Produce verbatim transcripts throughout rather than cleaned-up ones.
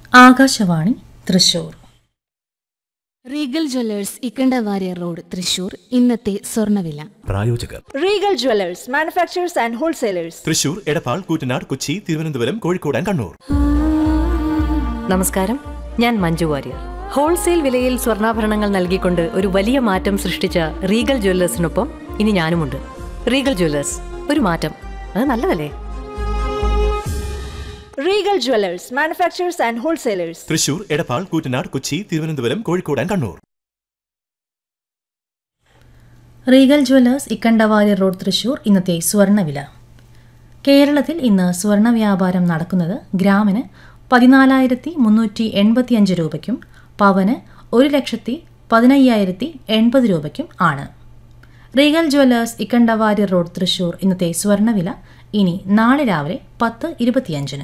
Akashvani Thrissur. Regal Jewellers Ikkanda Warrier road Thrissur. ഇന്നത്തെ സ്വർണ്ണവില. പ്രായോജകർ Regal Jewellers manufacturers and wholesalers Thrissur, Edappal, Koottanad, Kochi, Thiruvananthapuram, Kozhikode and Kannur. നമസ്കാരം, ഞാൻ മഞ്ജു വാര്യർ. ഹോൾസെയിൽ വിലയിൽ സ്വർണ്ണാഭരണങ്ങൾ നൽകിക്കൊണ്ട് ഒരു വലിയ മാറ്റം സൃഷ്ടിച്ച റീഗൽ ജ്വല്ലേഴ്സിനൊപ്പം ഇനി ഞാനുമുണ്ട്. റീഗൽ ജ്വല്ലേഴ്സ്, ഒരു മാറ്റം, അത് നല്ലതല്ലേ? Regal Jewellers manufacturers and wholesalers Thrissur, Edappal, Koottanad, Kochi, Thiruvananthapuram, Kozhikode and Kannur. Regal Jewellers Ikkanda Warrier road Thrissur. ഇന്നത്തെ സ്വർണ്ണവില. കേരളത്തിൽ ഇന്ന് സ്വർണ്ണ വ്യാപാരം നടക്കുന്നത് ഗ്രാമിന് പതിനാലായിരത്തി മുന്നൂറ്റി എൺപത്തി അഞ്ച് രൂപയ്ക്കും പവന് ഒരു ലക്ഷത്തി പതിനയ്യായിരത്തി എൺപത് രൂപയ്ക്കും ആണ്. Regal Jewellers Ikkanda Warrier road Thrissur. ഇന്നത്തെ സ്വർണ്ണവില ഇനി നാളെ രാവിലെ പത്ത് ഇരുപത്തിയഞ്ചിന്.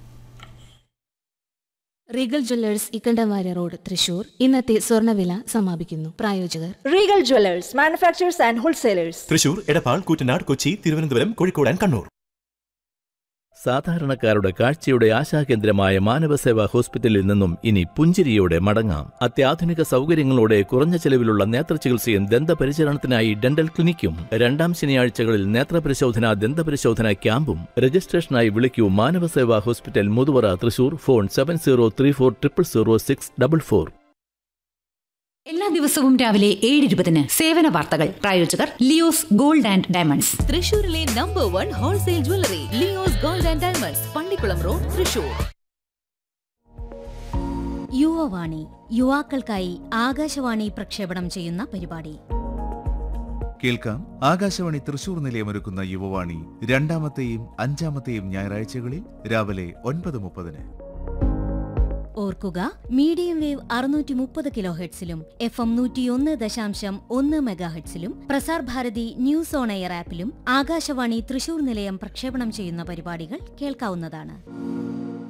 Regal Jewellers Ikkanda Warrier road Thrissur. ഇന്നത്തെ സ്വർണ്ണവില സമാപിക്കുന്നു. പ്രായോജകർ Regal Jewellers manufacturers and wholesalers Thrissur, Edappal, Koottanad, Kochi, Thiruvananthapuram, Kozhikode and Kannur. സാധാരണക്കാരുടെ കാഴ്ചയുടെ ആശാകേന്ദ്രമായ മാനവസേവാ ഹോസ്പിറ്റലിൽ നിന്നും ഇനി പുഞ്ചിരിയോടെ മടങ്ങാം. അത്യാധുനിക സൗകര്യങ്ങളോടെ കുറഞ്ഞ ചെലവിലുള്ള നേത്രചികിത്സയും ദന്തപരിചരണത്തിനായി ഡെന്റൽ ക്ലിനിക്കും. രണ്ടാം ശനിയാഴ്ചകളിൽ നേത്രപരിശോധന, ദന്തപരിശോധന ക്യാമ്പും. രജിസ്ട്രേഷനായി വിളിക്കൂ Manavaseva hospital, Muthuvara, Thrissur. Phone seven zero three four triple zero six double four. എല്ലാ ദിവസവും രാവിലെ ഏഴ് ഇരുപതിന് സേവന വാർത്തകൾ. പ്രായോജകർ ലിയോസ് ഗോൾഡ് ആൻഡ് ഡയമണ്ട്സ്. തൃശൂരിലെ number one wholesale jewellery Leo's gold and diamonds, Pallikkulam road, Thrissur. Yuvavani, യുവാക്കൾക്കായി Akashvani പ്രക്ഷേപണം ചെയ്യുന്ന പരിപാടി കേൾക്കാം. ആകാശവാണി തൃശൂർ നിലയമൊരുക്കുന്ന യുവവാണി രണ്ടാമത്തെയും അഞ്ചാമത്തെയും ഞായറാഴ്ചകളിൽ രാവിലെ ഒൻപത് മുപ്പതിന്. ഓർക്കുക, മീഡിയം വേവ് അറുന്നൂറ്റി മുപ്പത് കിലോ ഹെഡ്സിലും എഫ് എം നൂറ്റിയൊന്ന് ദശാംശം ഒന്ന് മെഗാഹെഡ്സിലും Prasar Bharati news on air ആപ്പിലും Akashvani Thrissur നിലയം പ്രക്ഷേപണം ചെയ്യുന്ന പരിപാടികൾ കേൾക്കാവുന്നതാണ്.